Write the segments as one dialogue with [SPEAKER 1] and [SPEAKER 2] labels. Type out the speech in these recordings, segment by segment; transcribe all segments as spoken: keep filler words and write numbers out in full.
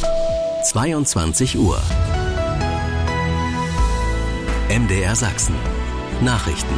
[SPEAKER 1] zweiundzwanzig Uhr. M D R Sachsen. Nachrichten.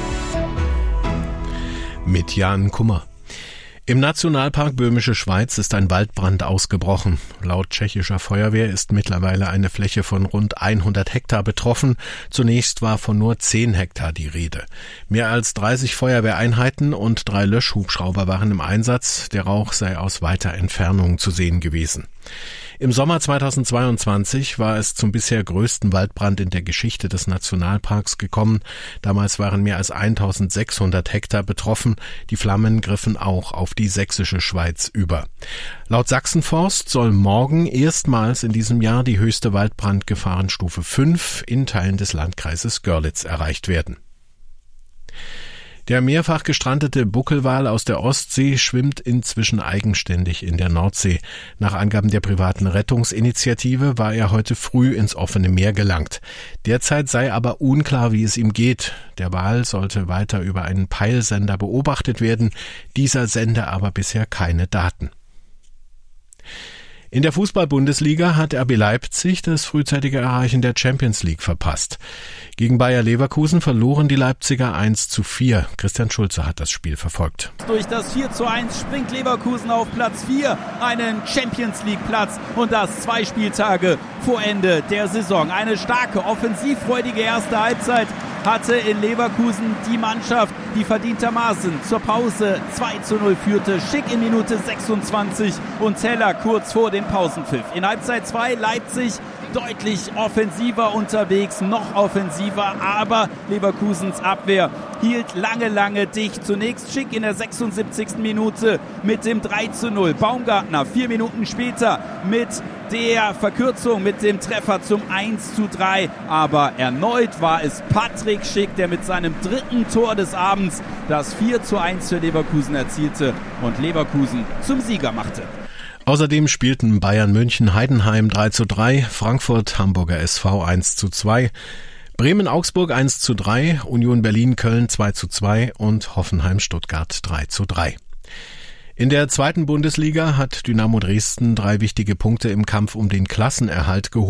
[SPEAKER 2] Mit Jan Kummer. Im Nationalpark Böhmische Schweiz ist ein Waldbrand ausgebrochen. Laut tschechischer Feuerwehr ist mittlerweile eine Fläche von rund hundert Hektar betroffen. Zunächst war von nur zehn Hektar die Rede. Mehr als dreißig Feuerwehreinheiten und drei Löschhubschrauber waren im Einsatz. Der Rauch sei aus weiter Entfernung zu sehen gewesen. Im Sommer zweitausendzweiundzwanzig war es zum bisher größten Waldbrand in der Geschichte des Nationalparks gekommen. Damals waren mehr als eintausendsechshundert Hektar betroffen. Die Flammen griffen auch auf die sächsische Schweiz über. Laut Sachsenforst soll morgen erstmals in diesem Jahr die höchste Waldbrandgefahrenstufe fünf in Teilen des Landkreises Görlitz erreicht werden. Der mehrfach gestrandete Buckelwal aus der Ostsee schwimmt inzwischen eigenständig in der Nordsee. Nach Angaben der privaten Rettungsinitiative war er heute früh ins offene Meer gelangt. Derzeit sei aber unklar, wie es ihm geht. Der Wal sollte weiter über einen Peilsender beobachtet werden. Dieser sende aber bisher keine Daten. In der Fußball-Bundesliga hat R B Leipzig das frühzeitige Erreichen der Champions League verpasst. Gegen Bayer Leverkusen verloren die Leipziger eins zu vier. Christian Schulze hat das Spiel verfolgt.
[SPEAKER 3] Durch das vier zu eins springt Leverkusen auf Platz vier, einen Champions League Platz, und das zwei Spieltage vor Ende der Saison. Eine starke, offensivfreudige erste Halbzeit hatte in Leverkusen die Mannschaft, die verdientermaßen zur Pause zwei zu null führte. Schick in Minute sechsundzwanzig und Teller kurz vor dem Pausenpfiff. In Halbzeit zwei Leipzig deutlich offensiver unterwegs, noch offensiver, aber Leverkusens Abwehr hielt lange, lange dicht. Zunächst Schick in der sechsundsiebzigsten Minute mit dem drei zu null. Baumgartner vier Minuten später mit der Verkürzung, mit dem Treffer zum eins zu drei. Aber erneut war es Patrick Schick, der mit seinem dritten Tor des Abends das vier zu eins für Leverkusen erzielte und Leverkusen zum Sieger machte.
[SPEAKER 2] Außerdem spielten Bayern München Heidenheim drei zu drei, Frankfurt Hamburger S V eins zu zwei, Bremen Augsburg eins zu drei, Union Berlin Köln zwei zu zwei und Hoffenheim Stuttgart drei zu drei. In der zweiten Bundesliga hat Dynamo Dresden drei wichtige Punkte im Kampf um den Klassenerhalt geholt.